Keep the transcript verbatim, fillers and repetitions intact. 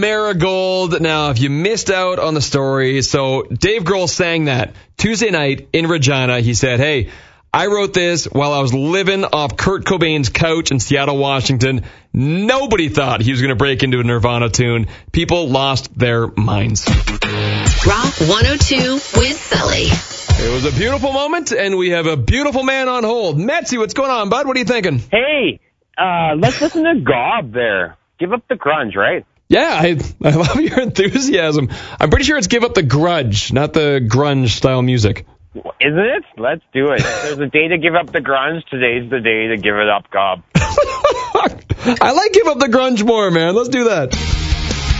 Marigold. Now, if you missed out on the story, so Dave Grohl sang that Tuesday night in Regina. He said, hey, I wrote this while I was living off Kurt Cobain's couch in Seattle, Washington. Nobody thought he was going to break into a Nirvana tune. People lost their minds. Rock one oh two with Sully. It was a beautiful moment, and we have a beautiful man on hold. Metzi, what's going on, bud? What are you thinking? Hey, uh, let's listen to Gob there. Give up the grunge, right? Yeah, I, I love your enthusiasm. I'm pretty sure it's Give Up the Grudge, not the grunge-style music. Isn't it? Let's do it. If there's a day to give up the grunge, today's the day to give it up, Gob. I like Give Up the Grunge more, man. Let's do that.